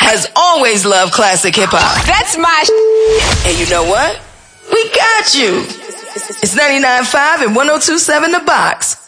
has always loved classic hip hop. That's my And you know what? We got you. It's 99.5 and 102.7 The Box.